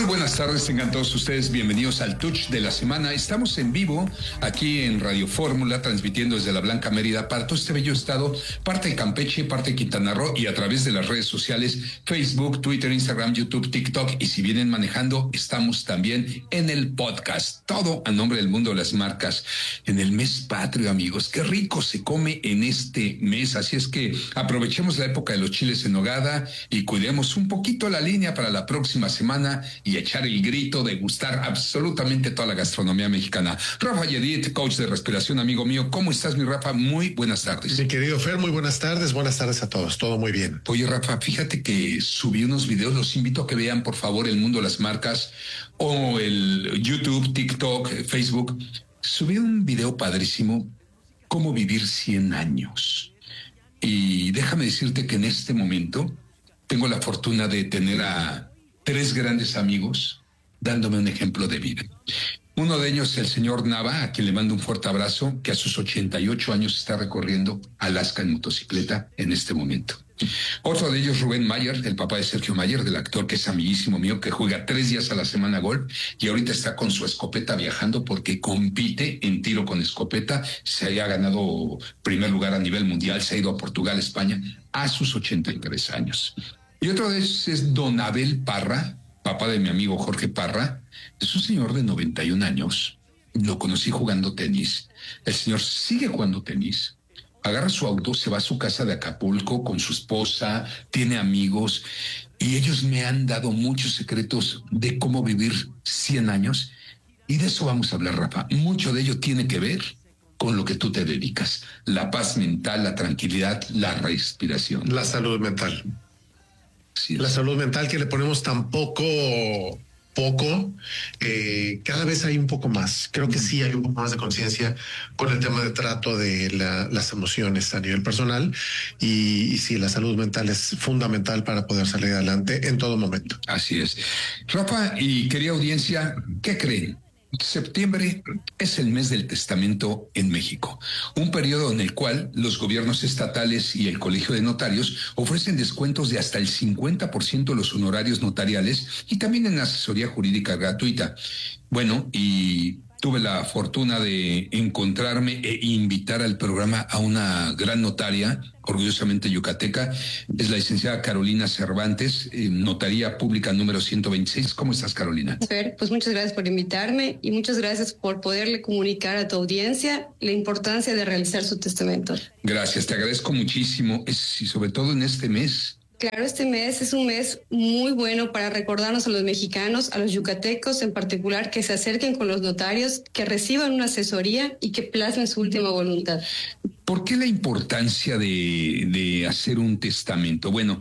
buenas tardes, tengan todos ustedes bienvenidos al Touch de la Semana. Estamos en vivo aquí en Radio Fórmula, transmitiendo desde la Blanca Mérida para todo este bello estado, parte de Campeche, parte de Quintana Roo, y a través de las redes sociales, Facebook, Twitter, Instagram, YouTube, TikTok, y si vienen manejando, estamos también en el podcast. Todo a nombre del mundo de las marcas. En el mes patrio, amigos, qué rico se come en este mes, así es que aprovechemos la época de los chiles en nogada y cuidemos un poquito la línea para la próxima semana y echar el grito de gustar absolutamente toda la gastronomía mexicana. Rafa Yedid, coach de respiración, amigo mío. ¿Cómo estás, mi Rafa? Muy buenas tardes. Mi querido Fer, muy buenas tardes a todos. Todo muy bien. Oye, Rafa, fíjate que subí unos videos, los invito a que vean, por favor, el mundo de las marcas o el YouTube, TikTok, Facebook. Subí un video padrísimo, cómo vivir 100 años. Y déjame decirte que en este momento tengo la fortuna de tener a 3 grandes amigos dándome un ejemplo de vida. Uno de ellos es el señor Nava, a quien le mando un fuerte abrazo, que a sus 88 años está recorriendo Alaska en motocicleta en este momento. Otro de ellos, Rubén Mayer, el papá de Sergio Mayer, del actor que es amiguísimo mío, que juega 3 días a la semana golf y ahorita está con su escopeta viajando porque compite en tiro con escopeta. Se ha ganado primer lugar a nivel mundial, se ha ido a Portugal, España, a sus 83 años. Y otro de ellos es Don Abel Parra, papá de mi amigo Jorge Parra. Es un señor de 91 años. Lo conocí jugando tenis. El señor sigue jugando tenis. Agarra su auto, se va a su casa de Acapulco con su esposa, tiene amigos, y ellos me han dado muchos secretos de cómo vivir 100 años. Y de eso vamos a hablar, Rafa. Mucho de ello tiene que ver con lo que tú te dedicas. La paz mental, la tranquilidad, la respiración. La salud mental. Sí, la salud mental que le ponemos tan poco, cada vez hay un poco más. Creo que sí hay un poco más de conciencia con el tema de trato de las emociones a nivel personal y sí, la salud mental es fundamental para poder salir adelante en todo momento. Así es. Rafa y querida audiencia, ¿qué creen? Septiembre es el mes del testamento en México, un periodo en el cual los gobiernos estatales y el Colegio de Notarios ofrecen descuentos de hasta el 50% de los honorarios notariales y también en asesoría jurídica gratuita. Bueno, y tuve la fortuna de encontrarme e invitar al programa a una gran notaria, orgullosamente yucateca, es la licenciada Carolina Cervantes, notaría pública número 126. ¿Cómo estás, Carolina? Pues muchas gracias por invitarme y muchas gracias por poderle comunicar a tu audiencia la importancia de realizar su testamento. Gracias, te agradezco muchísimo, y sobre todo en este mes. Claro, este mes es un mes muy bueno para recordarnos a los mexicanos, a los yucatecos en particular, que se acerquen con los notarios, que reciban una asesoría y que plasmen su última voluntad. ¿Por qué la importancia de hacer un testamento? Bueno,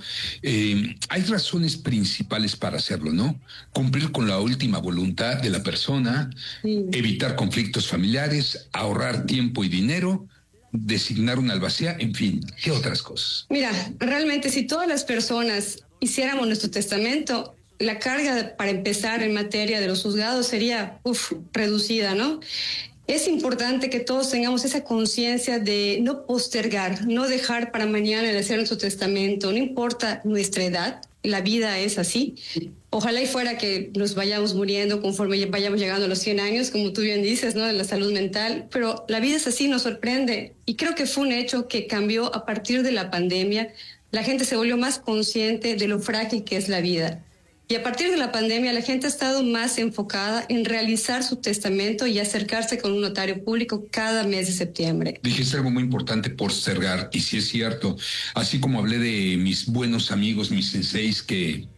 hay razones principales para hacerlo, ¿no? Cumplir con la última voluntad de la persona, evitar conflictos familiares, ahorrar tiempo y dinero, designar una albacea, en fin, ¿qué otras cosas? Mira, realmente si todas las personas hiciéramos nuestro testamento, la carga para empezar en materia de los juzgados sería reducida, ¿no? Es importante que todos tengamos esa conciencia de no postergar, no dejar para mañana el hacer nuestro testamento, no importa nuestra edad, la vida es así. Ojalá y fuera que nos vayamos muriendo conforme vayamos llegando a los 100 años, como tú bien dices, ¿no? De la salud mental, pero la vida es así, nos sorprende. Y creo que fue un hecho que cambió a partir de la pandemia. La gente se volvió más consciente de lo frágil que es la vida. Y a partir de la pandemia, la gente ha estado más enfocada en realizar su testamento y acercarse con un notario público cada mes de septiembre. Dijiste algo muy importante, postergar, y sí es cierto. Así como hablé de mis buenos amigos, mis senseis que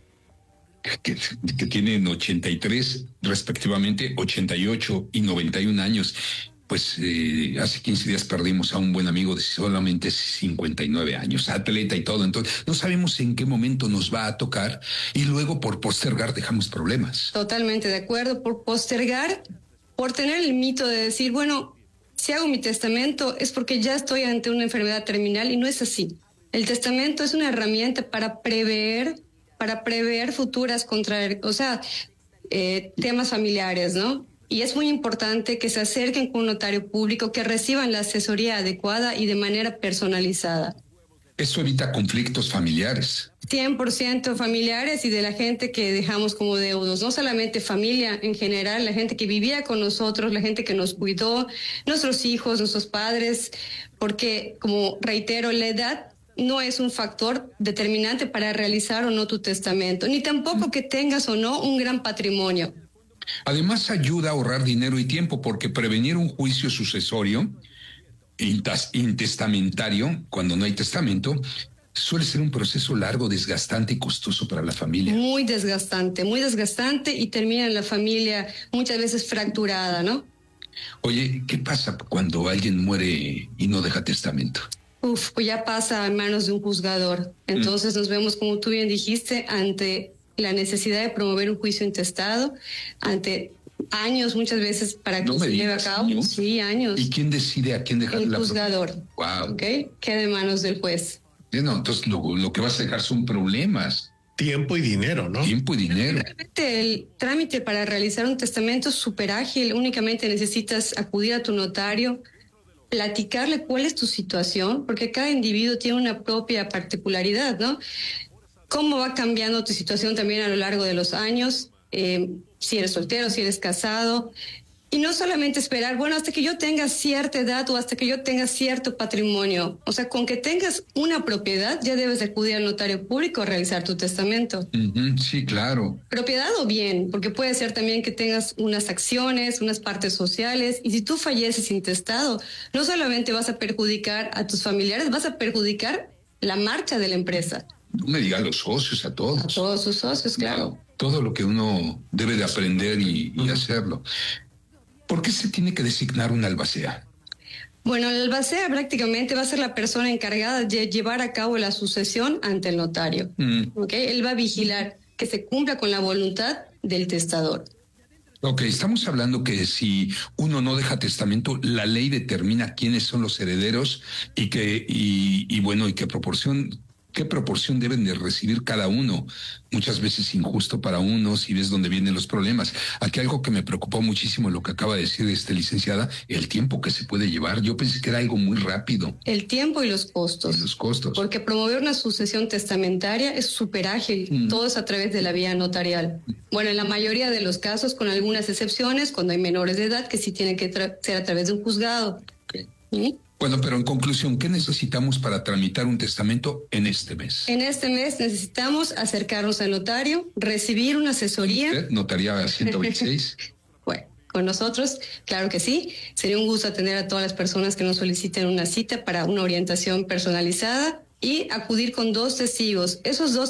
tienen 83, respectivamente 88 y 91 años. Pues hace 15 días perdimos a un buen amigo de solamente 59 años, atleta y todo. Entonces, no sabemos en qué momento nos va a tocar y luego por postergar dejamos problemas. Totalmente de acuerdo, por postergar, por tener el mito de decir, bueno, si hago mi testamento es porque ya estoy ante una enfermedad terminal y no es así. El testamento es una herramienta para prever futuras temas familiares, ¿no? Y es muy importante que se acerquen con un notario público, que reciban la asesoría adecuada y de manera personalizada. Esto evita conflictos familiares. 100% familiares y de la gente que dejamos como deudos, no solamente familia en general, la gente que vivía con nosotros, la gente que nos cuidó, nuestros hijos, nuestros padres, porque, como reitero, la edad no es un factor determinante para realizar o no tu testamento, ni tampoco que tengas o no un gran patrimonio. Además, ayuda a ahorrar dinero y tiempo porque prevenir un juicio sucesorio intestamentario, cuando no hay testamento, suele ser un proceso largo, desgastante y costoso para la familia. Muy desgastante y termina en la familia muchas veces fracturada, ¿no? Oye, ¿qué pasa cuando alguien muere y no deja testamento? Pues ya pasa a manos de un juzgador. Entonces nos vemos, como tú bien dijiste, ante la necesidad de promover un juicio intestado, ante años muchas veces para que se lleve a cabo. ¿Años? Sí, años. ¿Y quién decide a quién dejar? El juzgador. Wow. ¿Ok? Queda en manos del juez. No, entonces lo que vas a dejar son problemas. Tiempo y dinero, ¿no? Tiempo y dinero. Realmente el trámite para realizar un testamento es súper ágil. Únicamente necesitas acudir a tu notario, platicarle cuál es tu situación, porque cada individuo tiene una propia particularidad, ¿no? Cómo va cambiando tu situación también a lo largo de los años, si eres soltero, si eres casado. Y no solamente esperar, bueno, hasta que yo tenga cierta edad o hasta que yo tenga cierto patrimonio. O sea, con que tengas una propiedad, ya debes de acudir al notario público a realizar tu testamento. Sí, claro. Propiedad o bien, porque puede ser también que tengas unas acciones, unas partes sociales. Y si tú falleces intestado, no solamente vas a perjudicar a tus familiares, vas a perjudicar la marcha de la empresa. No me digas a los socios, a todos. A todos sus socios, claro. Wow. Todo lo que uno debe de aprender y hacerlo. ¿Por qué se tiene que designar un albacea? Bueno, el albacea prácticamente va a ser la persona encargada de llevar a cabo la sucesión ante el notario. ¿Okay? Él va a vigilar que se cumpla con la voluntad del testador. Ok, estamos hablando que si uno no deja testamento, la ley determina quiénes son los herederos y qué proporción deben de recibir cada uno. Muchas veces injusto para unos y ves dónde vienen los problemas. Aquí algo que me preocupó muchísimo, lo que acaba de decir licenciada, el tiempo que se puede llevar. Yo pensé que era algo muy rápido. El tiempo y los costos. Y los costos. Porque promover una sucesión testamentaria es súper ágil. Todo es a través de la vía notarial. Bueno, en la mayoría de los casos, con algunas excepciones, cuando hay menores de edad, que sí tienen que ser a través de un juzgado. Okay. Bueno, pero en conclusión, ¿qué necesitamos para tramitar un testamento en este mes? En este mes necesitamos acercarnos al notario, recibir una asesoría. ¿Usted, notaría 126? Bueno, con nosotros, claro que sí. Sería un gusto atender a todas las personas que nos soliciten una cita para una orientación personalizada y acudir con 2 testigos. Esos 2